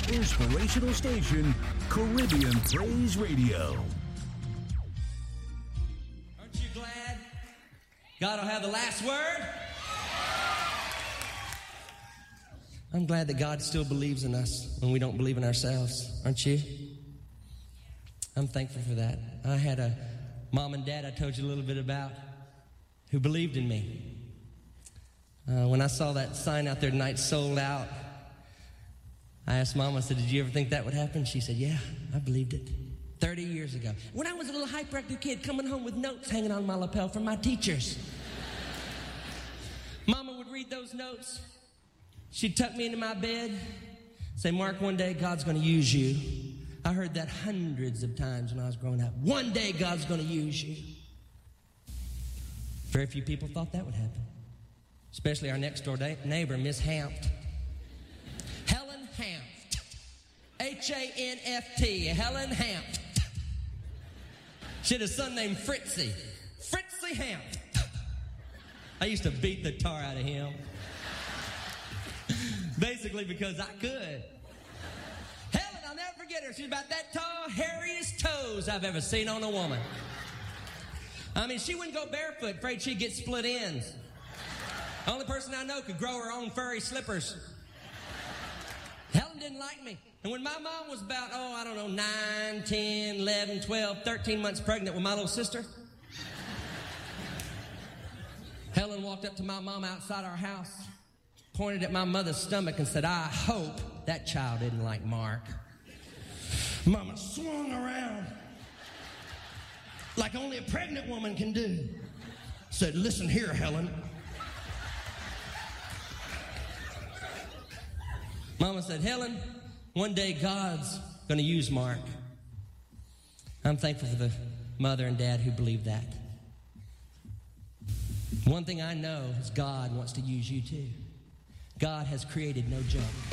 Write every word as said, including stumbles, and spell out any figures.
inspirational station, Caribbean Praise Radio. Aren't you glad God will have the last word? I'm glad that God still believes in us when we don't believe in ourselves. Aren't you? I'm thankful for that. I had a mom and dad I told you a little bit about who believed in me. Uh, when I saw that sign out there tonight, sold out, I asked Mom, I said, did you ever think that would happen? She said, yeah, I believed it. thirty years ago. When I was a little hyperactive kid coming home with notes hanging on my lapel from my teachers. Mama would read those notes. She'd tuck me into my bed, say, Mark, one day God's going to use you. I heard that hundreds of times when I was growing up. One day God's going to use you. Very few people thought that would happen. Especially our next door neighbor, Miss Hamft. Helen Hamft. H A N F T. Helen Hamft. She had a son named Fritzy. Fritzy Hamft. I used to beat the tar out of him. Basically because I could. Helen, I'll never forget her. She's about that tall, hairiest toes I've ever seen on a woman. I mean, she wouldn't go barefoot, afraid she'd get split ends. Only person I know could grow her own furry slippers. Helen didn't like me. And when my mom was about, oh, I don't know, nine, ten, eleven, twelve, thirteen months pregnant with my little sister, Helen walked up to my mom outside our house, pointed at my mother's stomach and said, I hope that child didn't like Mark. Mama swung around like only a pregnant woman can do. Said, listen here, Helen. Mama said, Helen, one day God's going to use Mark. I'm thankful for the mother and dad who believed that. One thing I know is God wants to use you too. God has created no joke.